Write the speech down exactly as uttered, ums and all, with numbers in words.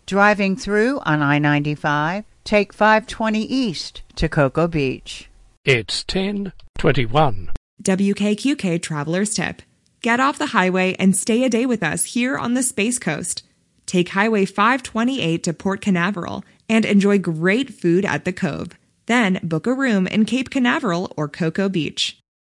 Driving through on I ninety-five, take five twenty east to Cocoa Beach. It's ten twenty-one. W K Q K Traveler's Tip. Get off the highway and stay a day with us here on the Space Coast. Take Highway five twenty-eight to Port Canaveral and enjoy great food at the Cove. Then book a room in Cape Canaveral or Cocoa Beach.